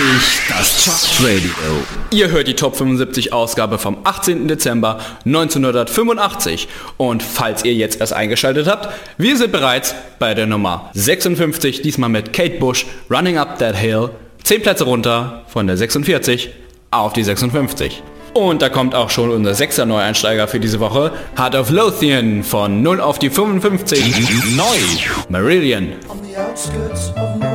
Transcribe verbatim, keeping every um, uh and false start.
das Chartradio. Ihr hört die Top fünfundsiebzig Ausgabe vom achtzehnten Dezember neunzehnhundertfünfundachtzig. Und falls ihr jetzt erst eingeschaltet habt, wir sind bereits bei der Nummer sechsundfünfzig, diesmal mit Kate Bush, Running Up That Hill. Zehn Plätze runter von der sechsundvierzig auf die sechsundfünfzig. Und da kommt auch schon unser sechster Neueinsteiger für diese Woche, Heart of Lothian, von null auf die fünfundfünfzig. Neu. Marillion. On the outskirts of